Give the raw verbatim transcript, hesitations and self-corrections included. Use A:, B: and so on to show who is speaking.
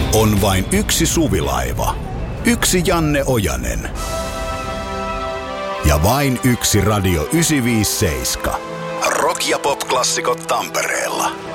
A: On vain yksi Suvilaiva. Yksi Janne Ojanen. Ja vain yksi Radio yhdeksänsataaviisikymmentäseitsemän. Rock- ja pop-klassikot Tampereella.